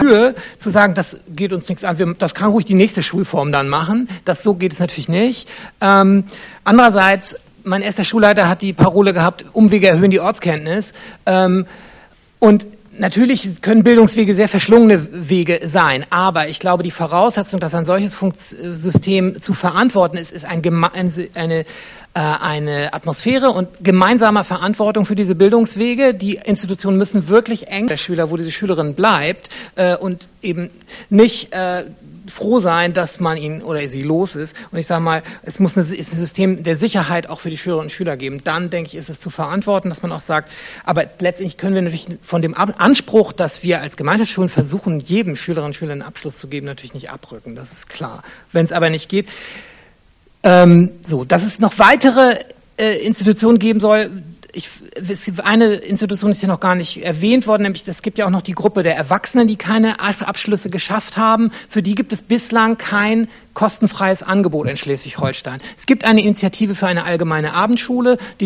Mühe zu sagen, das geht uns nichts an, das kann ruhig die nächste Schulform dann machen. So geht es natürlich nicht. Andererseits, mein erster Schulleiter hat die Parole gehabt, Umwege erhöhen die Ortskenntnis. Und natürlich können Bildungswege sehr verschlungene Wege sein, aber ich glaube, die Voraussetzung, dass ein solches System zu verantworten ist eine Atmosphäre und gemeinsamer Verantwortung für diese Bildungswege. Die Institutionen müssen wirklich eng der Schüler, wo diese Schülerin bleibt und eben nicht froh sein, dass man ihn oder sie los ist. Und ich sage mal, es muss ein System der Sicherheit auch für die Schülerinnen und Schüler geben. Dann, denke ich, ist es zu verantworten, dass man auch sagt, aber letztendlich können wir natürlich von dem Anspruch, dass wir als Gemeinschaftsschulen versuchen, jedem Schülerinnen und Schüler einen Abschluss zu geben, natürlich nicht abrücken. Das ist klar. Wenn es aber nicht geht, dass es noch weitere Institutionen geben soll. Eine Institution ist ja noch gar nicht erwähnt worden, nämlich es gibt ja auch noch die Gruppe der Erwachsenen, die keine Abschlüsse geschafft haben. Für die gibt es bislang kein kostenfreies Angebot in Schleswig-Holstein. Es gibt eine Initiative für eine allgemeine Abendschule, die